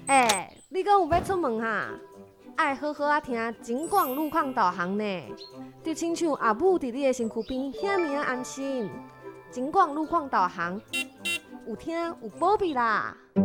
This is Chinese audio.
你讲有要出门哈？爱好好听金广路况导航呢，就亲像阿母伫你的身躯边，遐尔安心。金广路况导航，有听有保庇啦。